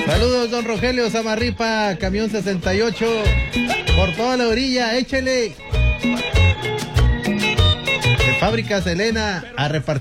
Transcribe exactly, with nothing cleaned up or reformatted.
Saludos, don Rogelio Zamarripa, camión sesenta y ocho, por toda la orilla, échele. De Fábrica Selena, a repartir.